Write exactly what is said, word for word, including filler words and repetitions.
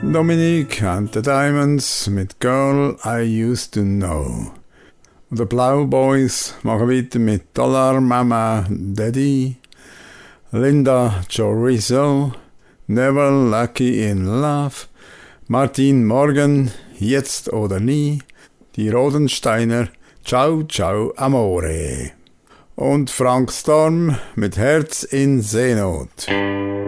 Dominique and the Diamonds mit Girl I Used to Know. Und die Blau Boys machen weiter mit Dollar Mama Daddy, Linda Chorizo, Never Lucky in Love, Martin Morgan, Jetzt oder Nie, die Rodensteiner, Ciao Ciao Amore. Und Frank Storm mit Herz in Seenot.